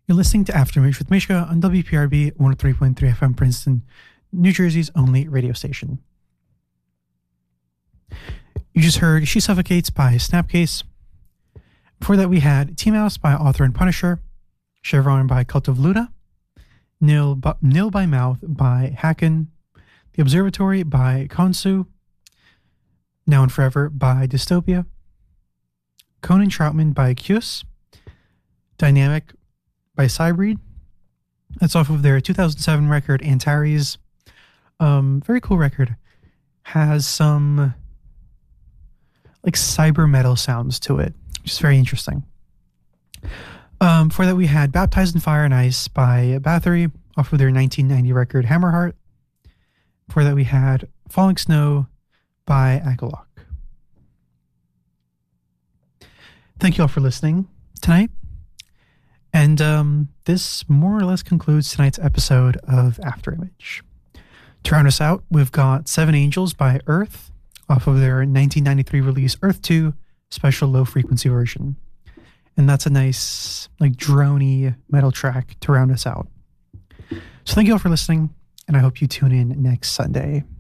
You're listening to Afterimage with Mishka on WPRB 103.3 FM Princeton, New Jersey's only radio station. You just heard She Suffocates by Snapcase. Before that, we had T-Mouse by Author and Punisher, Chevron by Cult of Luna, Nil by Mouth by Hacken, The Observatory by Konsu, Now and Forever by Dystopia, Conan Troutman by Kyus, Dynamic by Cybreed. That's off of their 2007 record, Antares. Very cool record. Has some like cyber metal sounds to it, which is very interesting. For that, we had Baptized in Fire and Ice by Bathory off of their 1990 record, Hammerheart. For that, we had Falling Snow by Akalok. Thank you all for listening tonight. And this more or less concludes tonight's episode of Afterimage. To round us out, we've got Seven Angels by Earth off of their 1993 release Earth 2 special low frequency version. And that's a nice, like, droney metal track to round us out. So thank you all for listening, and I hope you tune in next Sunday.